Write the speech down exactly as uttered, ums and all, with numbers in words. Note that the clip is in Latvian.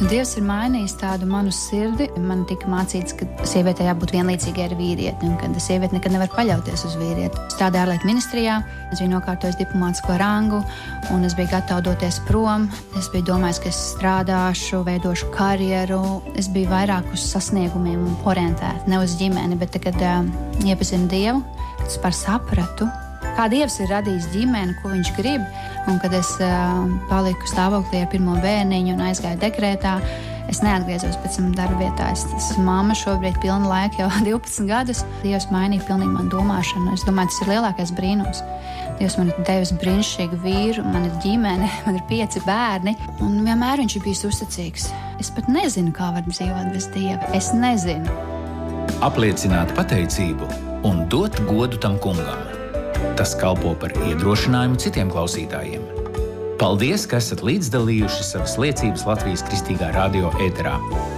Dievs ir mainījis tādu manu sirdi. Man tika mācīts, ka sievietei jābūt vienlīdzīgai ar vīrieti, un ka sieviete nekad nevar paļauties uz vīrieti. Strādāju ārlietu ministrijā, es biju nokārtojis diplomātisko rangu, un es biju gatava doties prom. Es biju domājis, ka es strādāšu, veidošu karjeru. Es biju vairāk uz sasniegumiem orientēta, ne uz ģimeni, bet tagad uh, iepazinu Dievu, kad es par sapratu, kā Dievs ir radījis ģimeni, ko viņš grib, un kad es uh, paliku stāvoklī ar pirmo bērniņu un aizgāju dekrētā, es neatgriezos pēc tam darba vietā. Es esmu mamma šobrīd pilna laika jau divpadsmit gadus. Dievs mainīja pilnīgi manu domāšanu. Es domāju, tas ir lielākais brīnums. Dievs man ir devis brīnišķīgu vīru, man ir ģimene, man ir pieci bērni, un vienmēr viņš ir bijis uzticīgs. Es pat nezinu, kā var dzīvot bez Dieva. Es nezinu. Apliecināt pateicību un dot godu tam kungam. Tas kalpo par iedrošinājumu citiem klausītājiem. Paldies, ka esat līdzdalījuši savas liecības Latvijas Kristīgā radio ēterā.